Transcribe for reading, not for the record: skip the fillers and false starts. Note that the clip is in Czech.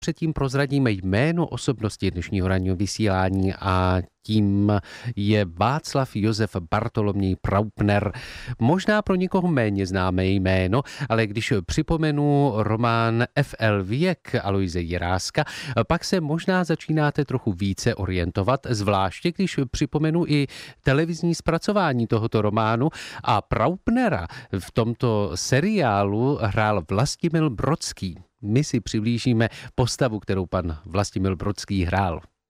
Předtím prozradíme jméno osobnosti dnešního ranního vysílání a tím je Václav Josef Bartoloměj Praupner. Možná pro někoho méně známé jméno, ale když připomenu román F.L. Věk Aloise Jiráska, pak se možná začínáte trochu více orientovat, zvláště když připomenu i televizní zpracování tohoto románu a Praupnera v tomto seriálu hrál Vlastimil Brodský. My si přiblížíme postavu, kterou pan Vlastimil Brodský hrál.